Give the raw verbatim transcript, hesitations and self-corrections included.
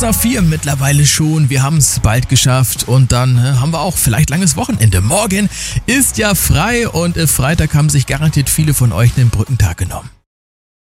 nach vier mittlerweile schon. Wir haben es bald geschafft und dann äh, haben wir auch vielleicht langes Wochenende. Morgen ist ja frei und äh, Freitag haben sich garantiert viele von euch einen Brückentag genommen.